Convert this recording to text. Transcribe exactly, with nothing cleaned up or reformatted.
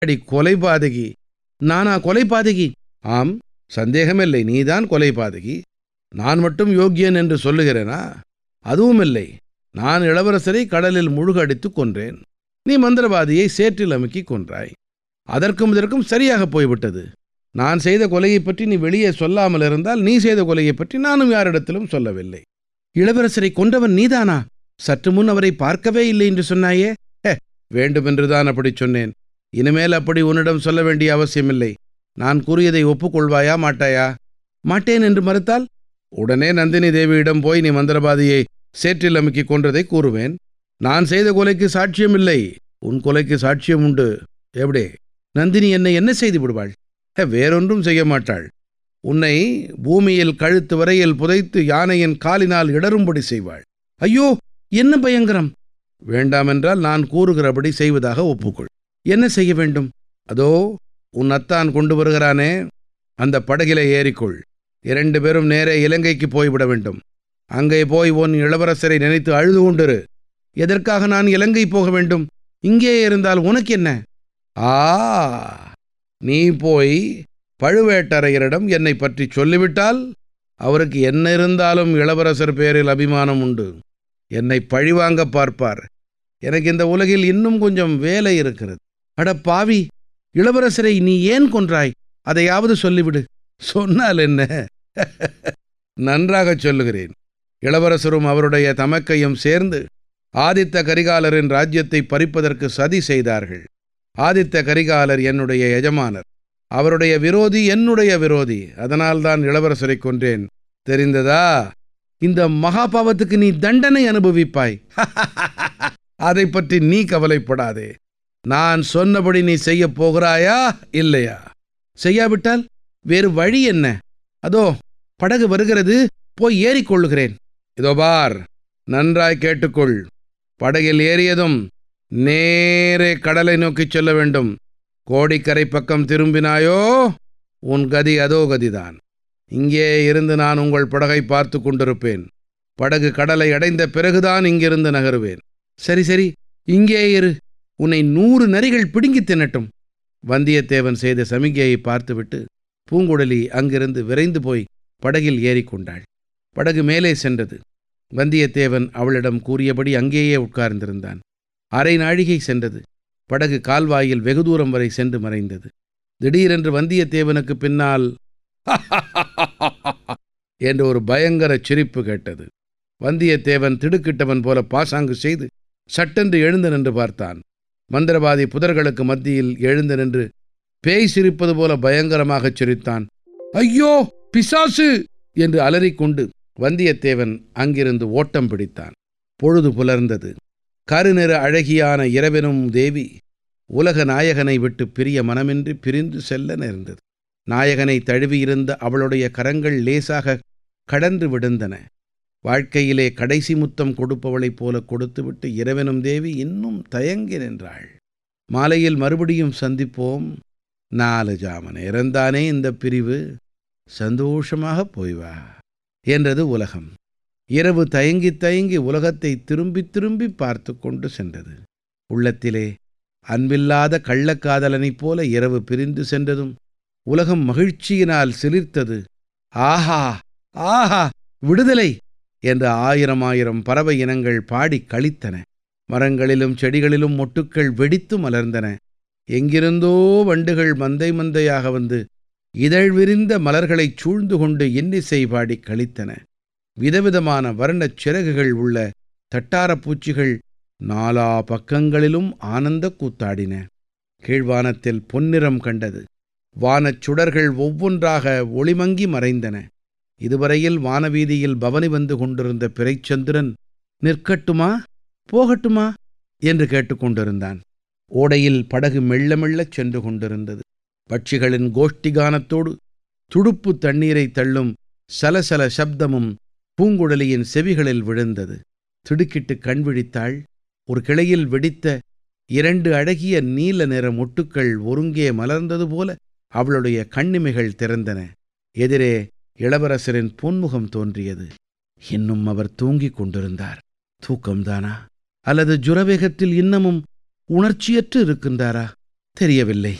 அடி கொலைபாதகி! நானா கொலைபாதகி? ஆம், சந்தேகமில்லை, நீதான் கொலைபாதகி. நான் மட்டும் யோக்கியன் என்று சொல்லுகிறேனா? அதுவும் இல்லை. நான் இளவரசரை கடலில் முழுகடித்துக் கொன்றேன். நீ மந்திரவாதியை சேற்றில் அமுக்கிக் கொன்றாய். அதற்கும் இதற்கும் சரியாகப் போய்விட்டது. நான் செய்த கொலையைப் பற்றி நீ வெளியே சொல்லாமல் இருந்தால், நீ செய்த கொலையைப் பற்றி நானும் யாரிடத்திலும் சொல்லவில்லை. இளவரசரை கொன்றவன் நீதானா? சற்று முன் அவரை பார்க்கவே இல்லை என்று சொன்னாயே. ஹே, வேண்டுமென்றுதான் அப்படிச் சொன்னேன். இனிமேல் அப்படி உன்னிடம் சொல்ல வேண்டிய அவசியமில்லை. நான் கூறியதை ஒப்புக்கொள்வாயா மாட்டாயா? மாட்டேன் என்று மறுத்தால் உடனே நந்தினி தேவியிடம் போய் நீ மந்திரவாதியை சேற்றில் அமுக்கிக் கொன்றதை கூறுவேன். நான் செய்த கொலைக்கு சாட்சியம் இல்லை, உன் கொலைக்கு சாட்சியம் உண்டு. எப்படி? நந்தினி என்னை என்ன செய்து விடுவாள்? வேறொன்றும் செய்ய மாட்டாள். உன்னை பூமியில் கழுத்து வரையில் புதைத்து யானையின் காலினால் இடரும்படி செய்வாள். ஐயோ, என்ன பயங்கரம்! வேண்டாமென்றால் நான் கூறுகிறபடி செய்வதாக ஒப்புக்கொள். என்ன செய்ய வேண்டும்? அதோ உன் அத்தான் கொண்டு வருகிறானே, அந்த படகிலே ஏறிக்கொள். இரண்டு பேரும் நேரே இலங்கைக்கு போய்விட வேண்டும். அங்கே போய் உன் இளவரசரை நினைத்து அழுது கொண்டிரு. எதற்காக நான் இலங்கை போக வேண்டும்? இங்கே இருந்தால் உனக்கு என்ன? ஆ, நீ போய் பழுவேட்டரையரிடம் என்னை பற்றி சொல்லிவிட்டால் அவருக்கு என்ன இருந்தாலும் இளவரசர் பேரில் அபிமானம் உண்டு. என்னை பழிவாங்க பார்ப்பார். எனக்கு இந்த உலகில் இன்னும் கொஞ்சம் வேலை இருக்கிறது. அட பாவி, இளவரசரை நீ ஏன் கொன்றாய்? அதையாவது சொல்லிவிடு. சொன்னால் என்ன? நன்றாகச் சொல்லுகிறேன். இளவரசரும் அவருடைய தமக்கையும் சேர்ந்து ஆதித்த கரிகாலரின் ராஜ்யத்தை பறிப்பதற்கு சதி செய்தார்கள். ஆதித்த கரிகாலர் என்னுடைய எஜமானர். அவருடைய விரோதி என்னுடைய விரோதி. அதனால்தான் இளவரசரை கொன்றேன். தெரிந்ததா? இந்த மகாபாவத்துக்கு நீ தண்டனை அனுபவிப்பாய். அதை பற்றி நீ கவலைப்படாதே. நான் சொன்னபடி நீ செய்ய போகிறாயா இல்லையா? செய்யாவிட்டால் வேறு வழி என்ன? அதோ படகு வருகிறது, போய் ஏறிக்கொள்ளுகிறேன். இதோ பார், நன்றாய் கேட்டுக்கொள். படகில் ஏறியதும் நேரே கடலை நோக்கிச் செல்ல வேண்டும். கோடிக்கரை பக்கம் திரும்பினாயோ உன் கதி அதோ கதிதான். இங்கே இருந்து நான் உங்கள் படகை பார்த்து கொண்டிருப்பேன். படகு கடலை அடைந்த பிறகுதான் இங்கிருந்து நகருவேன். சரி சரி, இங்கே இரு. உன்னை நூறு நரிகள் பிடுங்கி தின்னட்டும். வந்தியத்தேவன் செய்த சமிகையை பார்த்துவிட்டு பூங்குழலி அங்கிருந்து விரைந்து போய் படகில் ஏறிக்கொண்டாள். படகு மேலே சென்றது. வந்தியத்தேவன் அவளிடம் கூறியபடி அங்கேயே உட்கார்ந்திருந்தான். அரை நாழிகை சென்றது. படகு கால்வாயில் வெகு தூரம் வரை சென்று மறைந்தது. திடீரென்று வந்தியத்தேவனுக்கு பின்னால் என்ற ஒரு பயங்கர சிரிப்பு கேட்டது. வந்தியத்தேவன் திடுக்கிட்டவன் போல பாசாங்கு செய்து சட்டென்று எழுந்து நின்று பார்த்தான். மந்திரவாதி புதர்களுக்கு மத்தியில் எழுந்து நின்று பேய் சிரிப்பது போல பயங்கரமாகச் சிரித்தான். ஐயோ, பிசாசு என்று அலறிக்கொண்டு வந்தியத்தேவன் அங்கிருந்து ஓட்டம் பிடித்தான். பொழுது புலர்ந்தது. கருநிற அழகியான இரவெனும் தேவி உலக நாயகனை விட்டு பிரிய மனமின்றி பிரிந்து செல்ல நேர்ந்தது. நாயகனை தழுவியிருந்த அவளுடைய கரங்கள் லேசாக கடன்று விடுந்தன. வாழ்க்கையிலே கடைசி முத்தம் கொடுப்பவளைப் போல கொடுத்துவிட்டு இரவெனும் தேவி இன்னும் தயங்கி நின்றாள். மாலையில் மறுபடியும் சந்திப்போம். நாலு ஜாம நேரந்தானே இந்த பிரிவு, சந்தோஷமாக போய்வா என்றது உலகம். இரவு தயங்கி தயங்கி உலகத்தை திரும்பி திரும்பி பார்த்து கொண்டு சென்றது. உள்ளத்திலே அன்பில்லாத கள்ளக்காதலனைப் போல இரவு பிரிந்து சென்றதும் உலகம் மகிழ்ச்சியினால் சிலிர்த்தது. ஆஹா ஆஹா, விடுதலை என்று ஆயிரம் ஆயிரம் பறவை இனங்கள் பாடி களித்தன. மரங்களிலும் செடிகளிலும் மொட்டுக்கள் வெடித்து மலர்ந்தன. எங்கிருந்தோ வண்டுகள் மந்தை மந்தையாக வந்து இதழ் விரிந்த மலர்களைச் சூழ்ந்து கொண்டு இன்னிசை பாடி களித்தன. விதவிதமான வர்ணச் சிறகுகள் உள்ள தட்டாரப் பூச்சிகள் நாலா பக்கங்களிலும் ஆனந்த கூத்தாடின. கீழ்வானத்தில் பொன்னிறம் கண்டது. வானச் சுடர்கள் ஒவ்வொன்றாக ஒளிமங்கி மறைந்தன. இதுவரையில் வானவீதியில் பவனி வந்து கொண்டிருந்த பிறைச்சந்திரன் நிற்கட்டுமா போகட்டுமா என்று கேட்டுக்கொண்டிருந்தான். ஓடையில் படகு மெல்ல மெல்லச் சென்று கொண்டிருந்தது. பட்சிகளின் கோஷ்டிகானத்தோடு துடுப்பு தண்ணீரை தள்ளும் சலசல சப்தமும் பூங்குழலியின் செவிகளில் விழுந்தது. திடுக்கிட்டு கண் விழித்தாள். ஒரு கிளையில் வெடித்த இரண்டு அழகிய நீல நிற மொட்டுக்கள் ஒருங்கே மலர்ந்தது போல அவளுடைய கண்ணிமைகள் திறந்தன. எதிரே இளவரசரின் பொன்முகம் தோன்றியது. இன்னும் அவர் தூங்கிக் கொண்டிருந்தார். தூக்கம்தானா அல்லது ஜுரவேகத்தில் இன்னமும் உணர்ச்சியற்று இருக்கின்றாரா? தெரியவில்லை.